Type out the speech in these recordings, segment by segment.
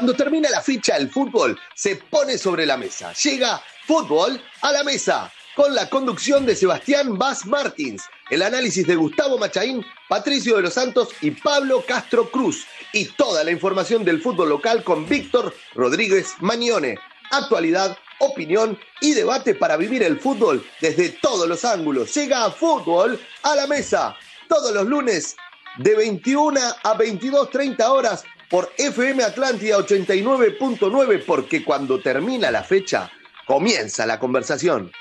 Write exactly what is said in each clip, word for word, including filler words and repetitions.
Cuando termina la ficha, el fútbol se pone sobre la mesa. Llega Fútbol a la Mesa, con la conducción de Sebastián Bas Martins, el análisis de Gustavo Machaín, Patricio de los Santos y Pablo Castro Cruz, y toda la información del fútbol local con Víctor Rodríguez Mañone. Actualidad, opinión y debate para vivir el fútbol desde todos los ángulos. Llega a Fútbol a la Mesa, todos los lunes de veintiuna a veintidós treinta horas por F M Atlántida ochenta y nueve punto nueve, porque cuando termina la fecha, comienza la conversación.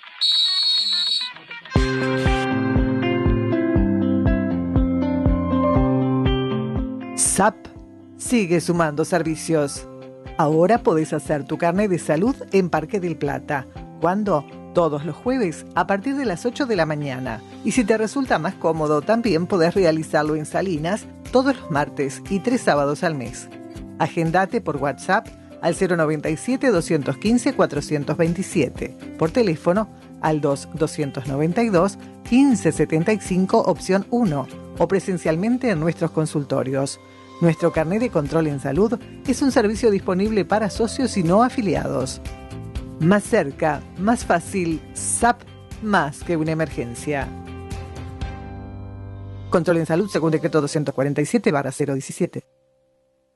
S A P sigue sumando servicios. Ahora podés hacer tu carnet de salud en Parque del Plata. ¿Cuándo? Todos los jueves a partir de las ocho de la mañana. Y si te resulta más cómodo, también podés realizarlo en Salinas todos los martes y tres sábados al mes. Agendate por WhatsApp al cero noventa y siete, doscientos quince, cuatrocientos veintisiete. Por teléfono al dos, doscientos noventa y dos, quince setenta y cinco, opción uno. O presencialmente en nuestros consultorios. Nuestro carnet de control en salud es un servicio disponible para socios y no afiliados. Más cerca, más fácil, S A P, más que una emergencia. Control en salud según decreto doscientos cuarenta y siete barra cero diecisiete.